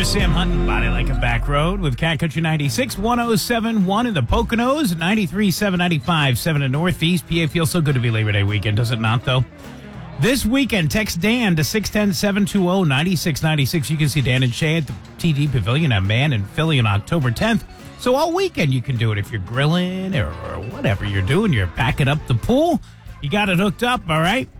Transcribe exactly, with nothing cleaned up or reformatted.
Sam Hunt, Body Like a Back Road with Cat Country ninety-six, one oh seven point one in the Poconos, ninety-three point seven, ninety-five point seven in Northeast. P A feels so good to be Labor Day weekend, does it not, though? This weekend, text Dan to six one zero, seven two zero, nine six nine six. You can see Dan and Shay at the T D Pavilion at Man in Philly on October tenth. So all weekend you can do it if you're grilling or, or whatever you're doing. You're backing up the pool. You got it hooked up, all right?